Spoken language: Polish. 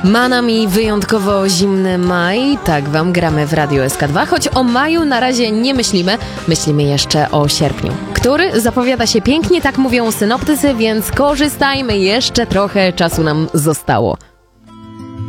Ma nami wyjątkowo zimny maj, tak wam gramy w Radiu SK2, choć o maju na razie nie myślimy, myślimy jeszcze o sierpniu, który zapowiada się pięknie, tak mówią synoptycy, więc korzystajmy, jeszcze trochę czasu nam zostało.